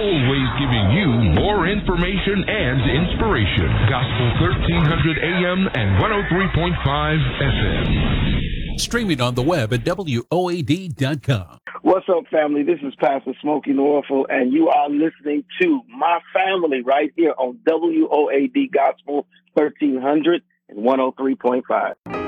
always giving you more information and inspiration. Gospel 1300 AM and 103.5 FM. Streaming on the web at WOAD.com. What's up, family? This is Pastor Smokey Norfolk, and you are listening to My Family right here on WOAD Gospel 1300 and 103.5.